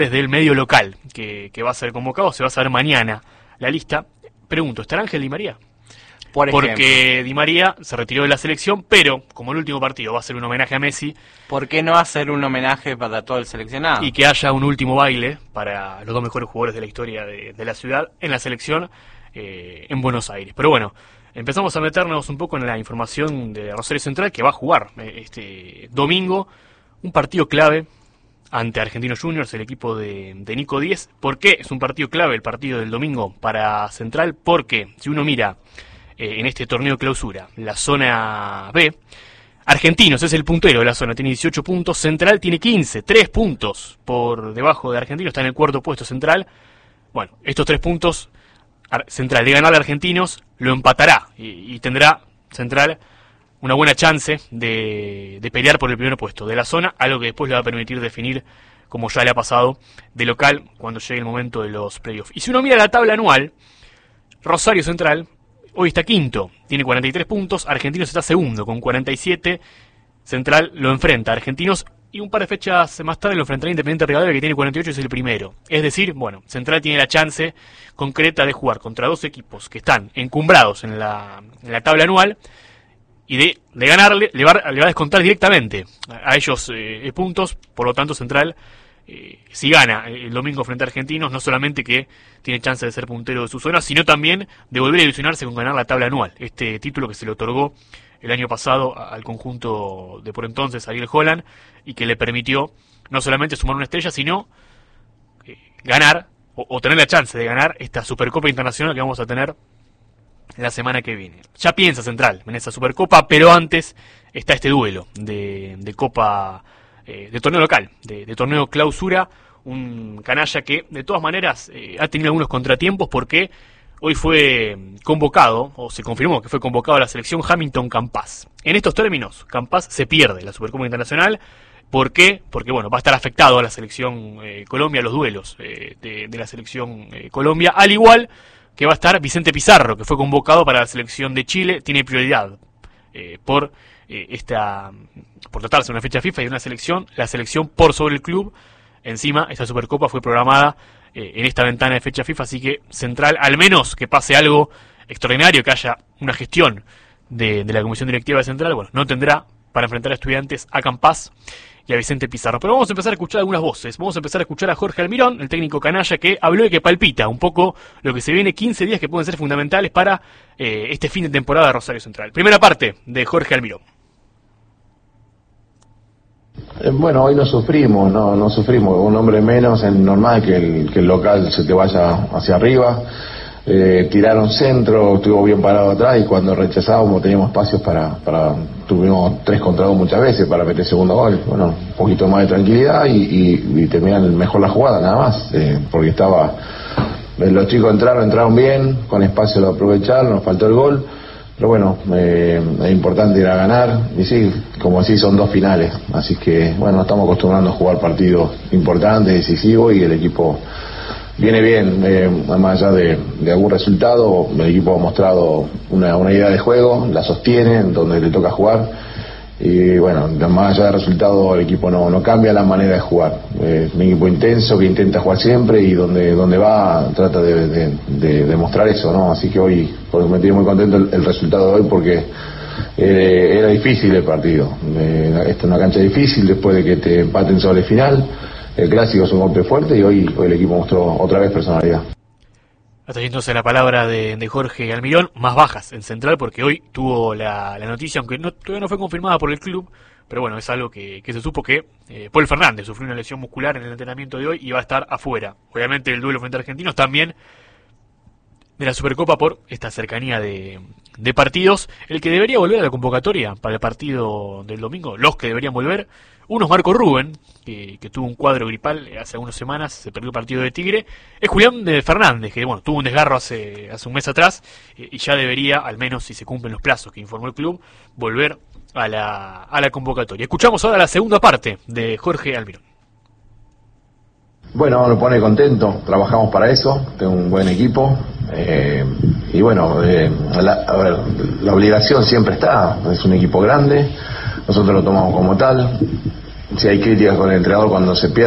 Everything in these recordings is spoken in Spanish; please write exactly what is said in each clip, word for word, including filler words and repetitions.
desde el medio local, que, que va a ser convocado, se va a saber mañana la lista. Pregunto, ¿estará Ángel Di María? Por Porque Di María se retiró de la selección, pero como el último partido va a ser un homenaje a Messi, ¿por qué no hacer un homenaje para todo el seleccionado? Y que haya un último baile para los dos mejores jugadores de la historia de, de la ciudad en la selección eh, en Buenos Aires. Pero bueno, empezamos a meternos un poco en la información de Rosario Central, que va a jugar eh, este domingo un partido clave ante Argentinos Juniors, el equipo de, de Nico Díez. ¿Por qué es un partido clave el partido del domingo para Central? Porque si uno mira eh, en este torneo clausura la zona B, Argentinos es el puntero de la zona, tiene dieciocho puntos, Central tiene quince, tres puntos por debajo de Argentinos, está en el cuarto puesto Central. Bueno, estos tres puntos, Central de ganar a Argentinos, lo empatará y, y tendrá Central una buena chance de, de pelear por el primer puesto de la zona, algo que después le va a permitir definir, como ya le ha pasado, de local cuando llegue el momento de los playoffs. Y si uno mira la tabla anual, Rosario Central hoy está quinto, tiene cuarenta y tres puntos, Argentinos está segundo con cuarenta y siete, Central lo enfrenta a Argentinos y un par de fechas más tarde lo enfrentará Independiente Rivadavia, que tiene cuarenta y ocho y es el primero. Es decir, bueno, Central tiene la chance concreta de jugar contra dos equipos que están encumbrados en la, en la tabla anual y de, de ganarle, le va, le va a descontar directamente a ellos eh, puntos. Por lo tanto, Central, eh, si gana el domingo frente a Argentinos, no solamente que tiene chance de ser puntero de su zona, sino también de volver a ilusionarse con ganar la tabla anual. Este título que se le otorgó el año pasado al conjunto de por entonces Ariel Holland, y que le permitió no solamente sumar una estrella, sino eh, ganar, o, o tener la chance de ganar esta Supercopa Internacional que vamos a tener la semana que viene. Ya piensa Central en esa Supercopa, pero antes está este duelo de, de Copa, eh, de torneo local, de, de torneo clausura, un canalla que de todas maneras eh, ha tenido algunos contratiempos porque hoy fue convocado, o se confirmó que fue convocado a la selección Hamilton Campas. En estos términos, Campas se pierde la Supercopa Internacional. ¿Por qué? Porque bueno, va a estar afectado a la selección eh, Colombia, a los duelos eh, de, de la selección eh, Colombia, al igual que va a estar Vicente Pizarro, que fue convocado para la selección de Chile, tiene prioridad eh, por eh, esta por tratarse de una fecha FIFA y de una selección, la selección por sobre el club. Encima, esta Supercopa fue programada eh, en esta ventana de fecha FIFA, así que Central, al menos que pase algo extraordinario, que haya una gestión de, de la Comisión Directiva de Central, bueno, no tendrá para enfrentar a Estudiantes, a Campas y a Vicente Pizarro. Pero vamos a empezar a escuchar algunas voces. Vamos a empezar a escuchar a Jorge Almirón, el técnico canalla, que habló de que palpita un poco lo que se viene, quince días que pueden ser fundamentales para eh, este fin de temporada de Rosario Central. Primera parte de Jorge Almirón. Bueno, hoy no sufrimos, no, no sufrimos. Un hombre menos, es normal que el, que el local se te vaya hacia arriba. Eh, tiraron centro, estuvo bien parado atrás y cuando rechazábamos teníamos espacios para, para tuvimos tres contra dos muchas veces para meter segundo gol. Bueno, un poquito más de tranquilidad y, y, y terminar mejor la jugada, nada más, eh, porque estaba, los chicos entraron, entraron bien, con espacio lo aprovecharon, nos faltó el gol, pero bueno, eh, es importante ir a ganar y sí, como así son dos finales, así que bueno, estamos acostumbrando a jugar partidos importantes, decisivos y el equipo viene bien, eh, más allá de, de algún resultado, el equipo ha mostrado una, una idea de juego, la sostiene donde le toca jugar y bueno, más allá del resultado el equipo no, no cambia la manera de jugar, eh, es un equipo intenso que intenta jugar siempre y donde, donde va trata de, de, de demostrar eso, ¿no? Así que hoy, hoy me estoy muy contento el, el resultado de hoy porque eh, era difícil el partido, eh, esta es una cancha difícil después de que te empaten sobre el final. El clásico es un golpe fuerte y hoy, hoy el equipo mostró otra vez personalidad. Hasta yéndose la palabra de, de Jorge Almirón, más bajas en Central porque hoy tuvo la, la noticia, aunque no, todavía no fue confirmada por el club, pero bueno, es algo que, que se supo que eh, Paul Fernández sufrió una lesión muscular en el entrenamiento de hoy y va a estar afuera. Obviamente el duelo frente a Argentinos, también de la Supercopa por esta cercanía de, de partidos. El que debería volver a la convocatoria para el partido del domingo, los que deberían volver, uno es Marco Rubén, que, que tuvo un cuadro gripal hace algunas semanas, se perdió el partido de Tigre. Es Julián de Fernández, que bueno, tuvo un desgarro hace, hace un mes atrás eh, y ya debería, al menos si se cumplen los plazos que informó el club, volver a la, a la convocatoria. Escuchamos ahora la segunda parte de Jorge Almirón. Bueno, me pone contento, trabajamos para eso, tengo un buen equipo eh, y bueno, eh, la, a ver, la obligación siempre está, es un equipo grande, nosotros lo tomamos como tal, si hay críticas con el entrenador cuando se pierde, normal.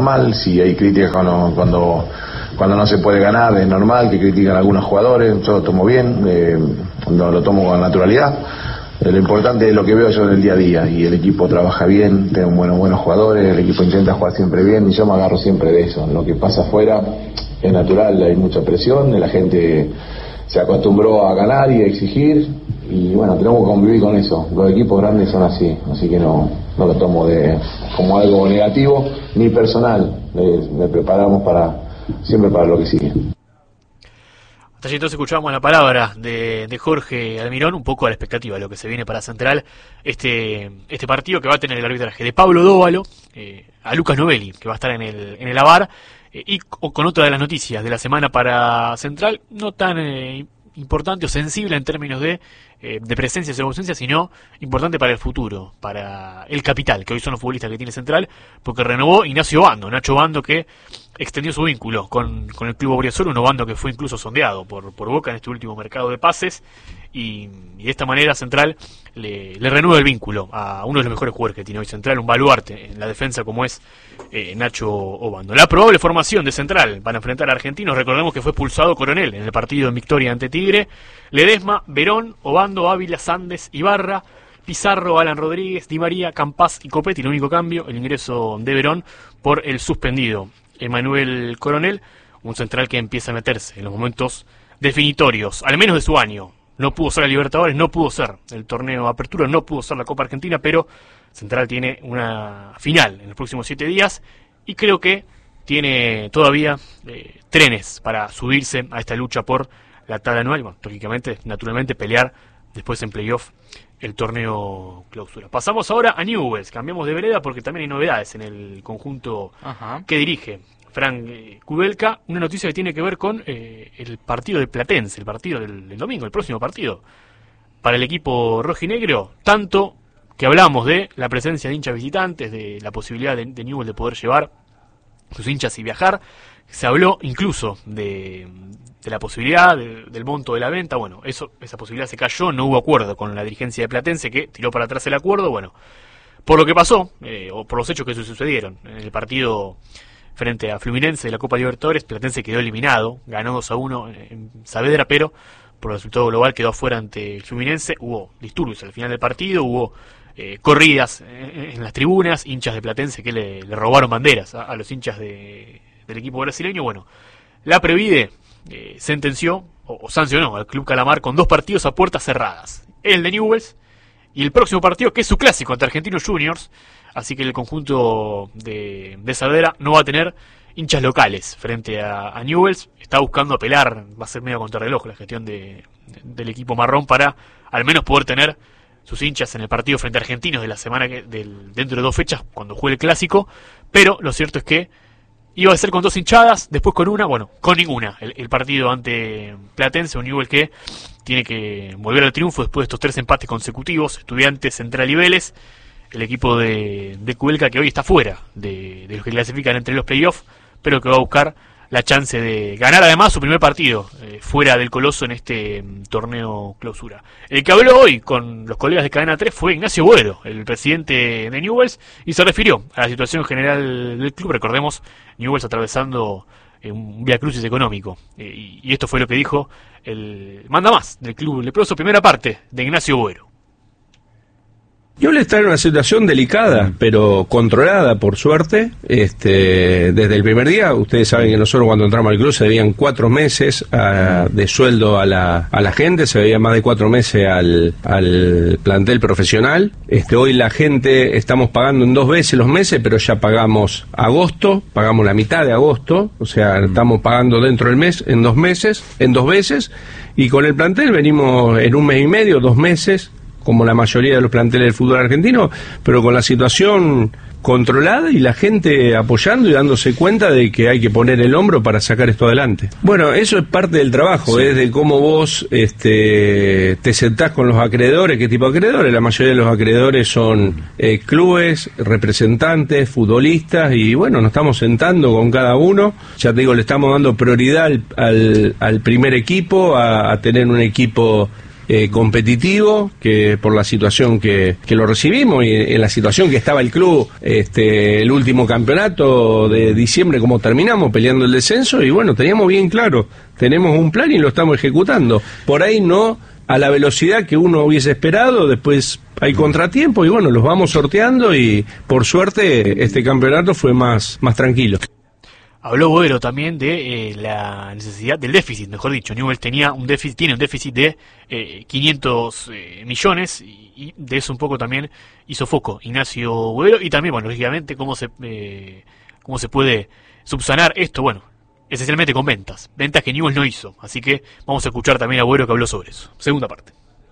normal. Si hay críticas cuando, cuando, cuando no se puede ganar, es normal que critican a algunos jugadores. Yo lo tomo bien, eh, no lo tomo con naturalidad. Eh, lo importante es lo que veo yo en el día a día, y el equipo trabaja bien, tengo buenos, buenos jugadores, el equipo intenta jugar siempre bien, y yo me agarro siempre de eso. Lo que pasa afuera es natural, hay mucha presión, la gente se acostumbró a ganar y a exigir, y bueno, tenemos que convivir con eso. Los equipos grandes son así, así que no, no lo tomo de, como algo negativo ni personal. Eh, me preparamos para siempre para lo que sigue. Hasta allí entonces escuchamos la palabra de, de Jorge Almirón, un poco a la expectativa de lo que se viene para Central, este este partido que va a tener el arbitraje de Pablo Dóvalo, eh, a Lucas Novelli, que va a estar en el en el A V A R, eh, y con otra de las noticias de la semana para Central, no tan eh, importante o sensible en términos de, eh, de presencia y ausencia, sino importante para el futuro, para el capital, que hoy son los futbolistas que tiene Central, porque renovó Ignacio Bando, Nacho Bando, que extendió su vínculo con, con el club Briasoro, un Bando que fue incluso sondeado por, por Boca en este último mercado de pases, y, y de esta manera Central le, le renueva el vínculo a uno de los mejores jugadores que tiene hoy Central, un baluarte en la defensa como es eh, Nacho Obando. La probable formación de Central para enfrentar a Argentinos, recordemos que fue expulsado Coronel en el partido en victoria ante Tigre, Ledesma, Verón, Obando, Ávila, Sandes, Ibarra, Pizarro, Alan Rodríguez, Di María, Campás y Copetti. El único cambio, el ingreso de Verón por el suspendido Emanuel Coronel, un Central que empieza a meterse en los momentos definitorios, al menos de su año. No pudo ser la Libertadores, no pudo ser el torneo Apertura, no pudo ser la Copa Argentina, pero Central tiene una final en los próximos siete días y creo que tiene todavía eh, trenes para subirse a esta lucha por la tabla anual. Bueno, lógicamente, naturalmente, pelear después en playoff el torneo Clausura. Pasamos ahora a Newell's, cambiamos de vereda porque también hay novedades en el conjunto Ajá. que dirige Frank eh, Kubelka. Una noticia que tiene que ver con eh, el partido de Platense, el partido del, del domingo, el próximo partido para el equipo rojinegro, tanto que hablamos de la presencia de hinchas visitantes, de la posibilidad de, de Newell's de poder llevar sus hinchas y viajar. Se habló incluso de, de la posibilidad de, del monto de la venta. Bueno, eso esa posibilidad se cayó, no hubo acuerdo con la dirigencia de Platense, que tiró para atrás el acuerdo. Bueno, por lo que pasó, eh, o por los hechos que sucedieron en el partido frente a Fluminense de la Copa Libertadores, Platense quedó eliminado, ganó dos a uno en Saavedra, pero por el resultado global quedó afuera ante el Fluminense. Hubo disturbios al final del partido, hubo eh, corridas en, en las tribunas, hinchas de Platense que le, le robaron banderas a, a los hinchas de, del equipo brasileño. Bueno, la Previde eh, sentenció o, o sancionó al Club Calamar con dos partidos a puertas cerradas, el de Newell's y el próximo partido, que es su clásico ante Argentinos Juniors. Así que el conjunto de, de Saavedra no va a tener hinchas locales frente a, a Newell's. Está buscando apelar, va a ser medio contrarreloj la gestión de, de, del equipo marrón para al menos poder tener sus hinchas en el partido frente a Argentinos de la semana que, del, dentro de dos fechas cuando juegue el clásico. Pero lo cierto es que iba a ser con dos hinchadas, después con una, bueno, con ninguna. El, el partido ante Platense, un Newell's que tiene que volver al triunfo después de estos tres empates consecutivos. Estudiantes, Central y Vélez. El equipo de, de Kubelka, que hoy está fuera de, de los que clasifican entre los playoffs, pero que va a buscar la chance de ganar además su primer partido eh, fuera del Coloso en este um, torneo Clausura. El que habló hoy con los colegas de Cadena tres fue Ignacio Buero, el presidente de Newell's, y se refirió a la situación general del club. Recordemos, Newell's atravesando eh, un viacrucis económico, eh, y, y esto fue lo que dijo el mandamás del club leproso, primera parte de Ignacio Buero. Newell's está en una situación delicada, pero controlada, por suerte. Este, desde el primer día, ustedes saben que nosotros cuando entramos al club se debían cuatro meses a, de sueldo a la, a la gente, se debían más de cuatro meses al, al plantel profesional. Este, hoy la gente estamos pagando en dos veces los meses, pero ya pagamos agosto, pagamos la mitad de agosto, o sea, estamos pagando dentro del mes, en dos meses, en dos veces, y con el plantel venimos en un mes y medio, dos meses, como la mayoría de los planteles del fútbol argentino, pero con la situación controlada y la gente apoyando y dándose cuenta de que hay que poner el hombro para sacar esto adelante. Bueno, eso es parte del trabajo, sí. Es de cómo vos este, te sentás con los acreedores. ¿Qué tipo de acreedores? La mayoría de los acreedores son eh, clubes, representantes, futbolistas, y bueno, nos estamos sentando con cada uno. Ya te digo, le estamos dando prioridad al, al, al primer equipo, a, a tener un equipo eh, competitivo, que por la situación que, que lo recibimos y en la situación que estaba el club, este, el último campeonato de diciembre, como terminamos peleando el descenso, y bueno, teníamos bien claro, tenemos un plan y lo estamos ejecutando. Por ahí no a la velocidad que uno hubiese esperado, después hay contratiempo y bueno, los vamos sorteando y por suerte este campeonato fue más, más tranquilo. Habló Boero también de eh, la necesidad del déficit, mejor dicho. Newell's tenía un déficit, tiene un déficit de eh, quinientos eh, millones y, y de eso un poco también hizo foco Ignacio Boero y también, bueno, lógicamente cómo se eh, cómo se puede subsanar esto, bueno, esencialmente con ventas, ventas que Newell's no hizo, así que vamos a escuchar también a Boero que habló sobre eso. Segunda parte.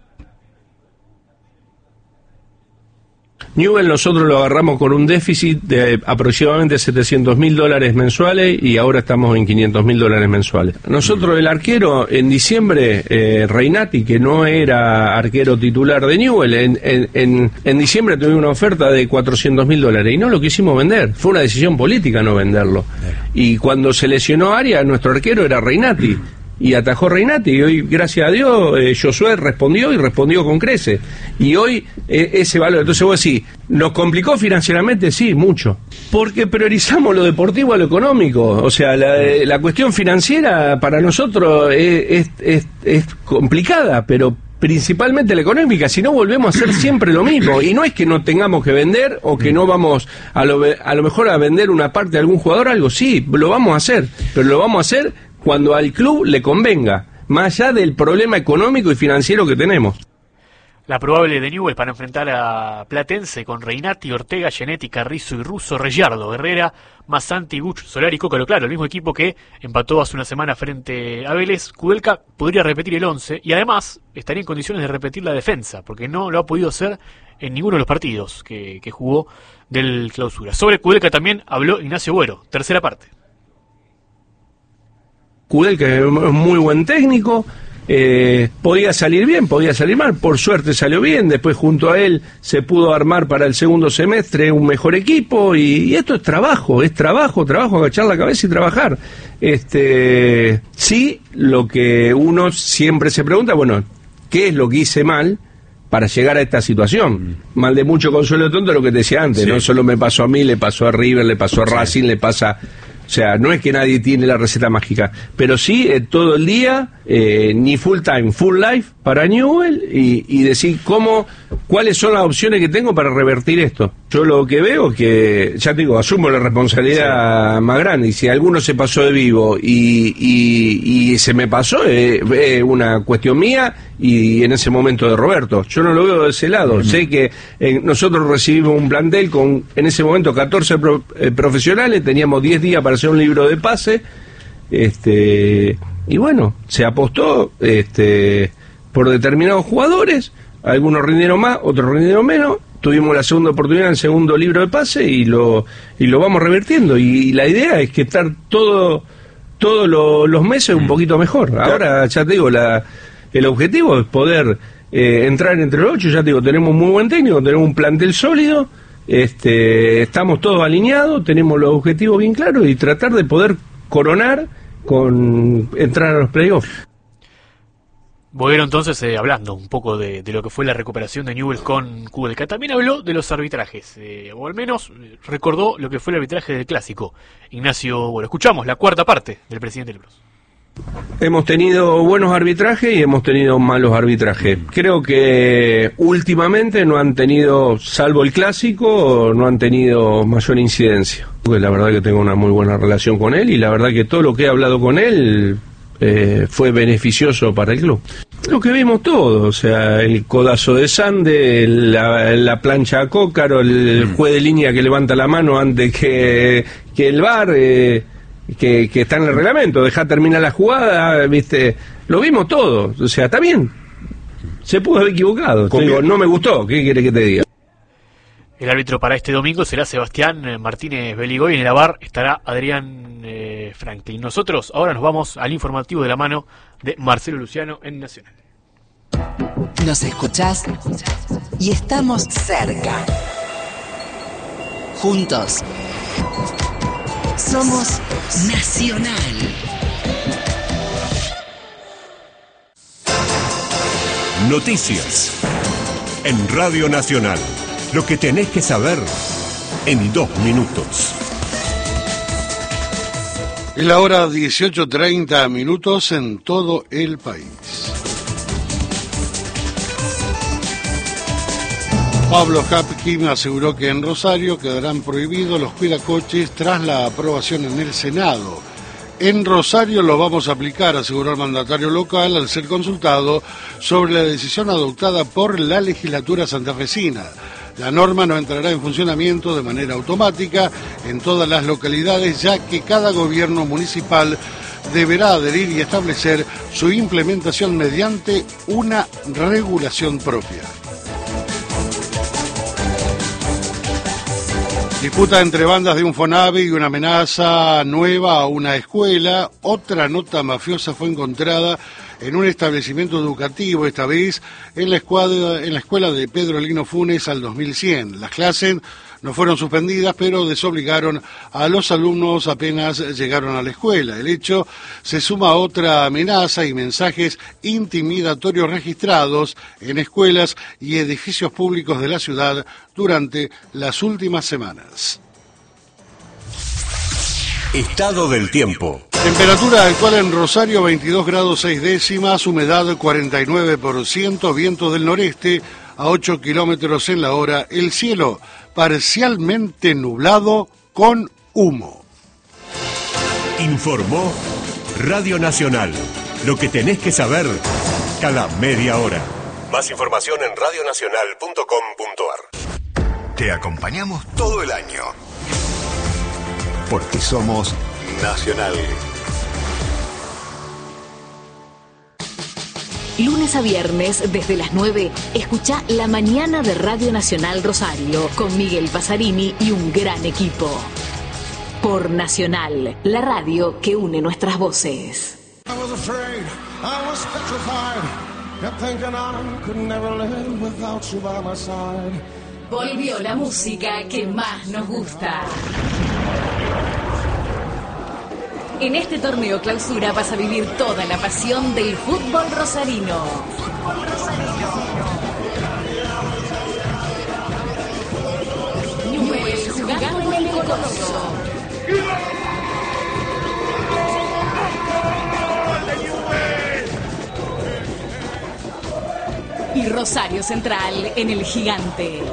Newell's nosotros lo agarramos con un déficit de aproximadamente setecientos mil dólares mensuales y ahora estamos en quinientos mil dólares mensuales. Nosotros el arquero en diciembre, eh, Reinati, que no era arquero titular de Newell's, en, en, en, en diciembre tuvimos una oferta de cuatrocientos mil dólares y no lo quisimos vender. Fue una decisión política no venderlo. Y cuando se lesionó Arias, nuestro arquero era Reinati. Y atajó Reinati, y hoy, gracias a Dios, eh, Josué respondió y respondió con creces. Y hoy eh, ese valor, entonces vos decís, ¿nos complicó financieramente? Sí, mucho. Porque priorizamos lo deportivo a lo económico. O sea, la, eh, la cuestión financiera para nosotros es, es, es, es complicada, pero principalmente la económica, si no volvemos a hacer siempre lo mismo. Y no es que no tengamos que vender o que no vamos a lo, a lo mejor a vender una parte de algún jugador, algo, sí, lo vamos a hacer, pero lo vamos a hacer cuando al club le convenga, más allá del problema económico y financiero que tenemos. La probable de Newell's para enfrentar a Platense con Reinati, Ortega, Genetti, Carrizo y Russo, Reyardo, Herrera, Massanti, Guch, Solari, Cócaro. Claro, el mismo equipo que empató hace una semana frente a Vélez. Kudelka podría repetir el once y además estaría en condiciones de repetir la defensa, porque no lo ha podido hacer en ninguno de los partidos que, que jugó del clausura. Sobre Kudelka también habló Ignacio Boero. Tercera parte. Kudelka es un muy buen técnico, eh, podía salir bien, podía salir mal, por suerte salió bien, después junto a él se pudo armar para el segundo semestre un mejor equipo y, y esto es trabajo, es trabajo, trabajo, agachar la cabeza y trabajar. Este, sí, lo que uno siempre se pregunta, bueno, ¿qué es lo que hice mal para llegar a esta situación? Mal de mucho consuelo tonto, lo que te decía antes, sí. No solo me pasó a mí, le pasó a River, le pasó a Racing, sí. Le pasa... O sea, no es que nadie tiene la receta mágica, pero sí eh, todo el día, eh, ni full time, full life para Newell's y, y decir cómo, cuáles son las opciones que tengo para revertir esto. Yo lo que veo es que, ya te digo, asumo la responsabilidad sí. más grande y si alguno se pasó de vivo y, y, y se me pasó, es eh, eh, una cuestión mía y en ese momento de Roberto. Yo no lo veo de ese lado. Mm. Sé que eh, nosotros recibimos un plantel con, en ese momento, catorce pro, eh, profesionales, teníamos diez días para hacer un libro de pase, este y bueno, se apostó este por determinados jugadores, algunos rindieron más, otros rindieron menos, tuvimos la segunda oportunidad en el segundo libro de pase y lo y lo vamos revirtiendo y la idea es que estar todo todos lo, los meses un poquito mejor. Ahora ya te digo, la el objetivo es poder eh, entrar entre los ocho, ya te digo, tenemos muy buen técnico, tenemos un plantel sólido. Este, estamos todos alineados, tenemos los objetivos bien claros y tratar de poder coronar con entrar a los playoffs. Boero entonces eh, hablando un poco de, de lo que fue la recuperación de Newell's con Kudelka. También habló de los arbitrajes, eh, o al menos recordó lo que fue el arbitraje del clásico. Ignacio, bueno, escuchamos la cuarta parte del presidente del Bros. Hemos tenido buenos arbitrajes y hemos tenido malos arbitrajes. Creo que últimamente no han tenido, salvo el clásico, no han tenido mayor incidencia. Porque la verdad que tengo una muy buena relación con él y la verdad que todo lo que he hablado con él eh, fue beneficioso para el club. Lo que vimos todo, o sea, el codazo de Sande, la, la plancha a Cócaro, el juez de línea que levanta la mano antes que, que el V A R... Eh, Que, que está en el reglamento, dejar terminar la jugada, viste, lo vimos todo, o sea, está bien, se pudo haber equivocado, te digo, no me gustó, ¿qué quiere que te diga? El árbitro para este domingo será Sebastián Martínez Beligoy, en el A V A R estará Adrián eh, Franklin. Nosotros ahora nos vamos al informativo de la mano de Marcelo Luciano en Nacional. Nos escuchás y estamos cerca, juntos. Somos Nacional. Noticias. En Radio Nacional. Lo que tenés que saber en dos minutos. Es la hora dieciocho treinta minutos en todo el país. Pablo Hapkin aseguró que en Rosario quedarán prohibidos los cuidacoches tras la aprobación en el Senado. En Rosario lo vamos a aplicar, aseguró el mandatario local al ser consultado sobre la decisión adoptada por la legislatura santafesina. La norma no entrará en funcionamiento de manera automática en todas las localidades, ya que cada gobierno municipal deberá adherir y establecer su implementación mediante una regulación propia. Disputa entre bandas de un Fonavi y una amenaza nueva a una escuela. Otra nota mafiosa fue encontrada en un establecimiento educativo, esta vez en la, escuadra, en la escuela de Pedro Lino Funes al dos mil cien. Las clases no fueron suspendidas, pero desobligaron a los alumnos apenas llegaron a la escuela. El hecho se suma a otra amenaza y mensajes intimidatorios registrados en escuelas y edificios públicos de la ciudad durante las últimas semanas. Estado del tiempo. Temperatura actual en Rosario veintidós grados seis décimas, humedad cuarenta y nueve por ciento, viento del noreste a ocho kilómetros en la hora, el cielo parcialmente nublado con humo. Informó Radio Nacional. Lo que tenés que saber cada media hora. Más información en radio nacional punto com punto ar. Te acompañamos todo el año. Porque somos Nacional. Lunes a viernes, desde las nueve, escucha La Mañana de Radio Nacional Rosario, con Miguel Pasarini y un gran equipo. Por Nacional, la radio que une nuestras voces. Volvió la música que más nos gusta. En este torneo clausura vas a vivir toda la pasión del fútbol rosarino. Fútbol rosarino. Newell's jugando en el Coloso. Y Rosario Central en el Gigante.